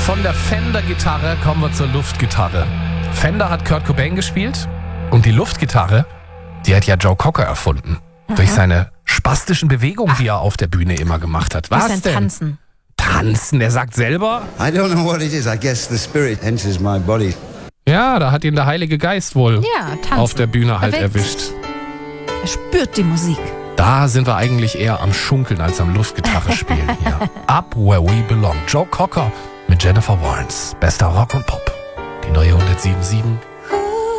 Von der Fender-Gitarre kommen wir zur Luftgitarre. Fender hat Kurt Cobain gespielt und die Luftgitarre, die hat ja Joe Cocker erfunden. Durch seine spastischen Bewegungen, die er auf der Bühne immer gemacht hat. Was denn? Tanzen. Tanzen, der sagt selber. I don't know what it is. I guess the spirit enters my body. Ja, da hat ihn der Heilige Geist wohl tanzen. auf der Bühne halt Erweckt. erwischt. Er spürt die Musik. Da sind wir eigentlich eher am Schunkeln als am Luftgitarre spielen hier. Up Where We Belong. Joe Cocker mit Jennifer Warnes. Bester Rock und Pop. Die neue 107.7